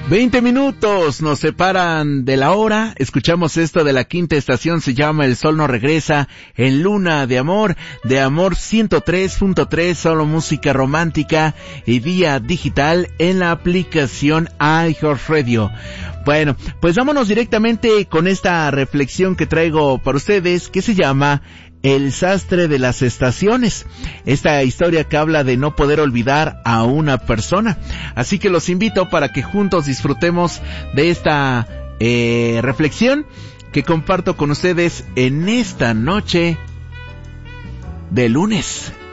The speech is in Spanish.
20 minutos nos separan de la hora. Escuchamos esto de la quinta estación, se llama El Sol No Regresa, en Luna de Amor 103.3, solo música romántica y vía digital en la aplicación iHeartRadio. Bueno, pues vámonos directamente con esta reflexión que traigo para ustedes, que se llama El sastre de las estaciones. Esta historia que habla de no poder olvidar a una persona. Así que los invito para que juntos disfrutemos de esta reflexión que comparto con ustedes en esta noche de lunes.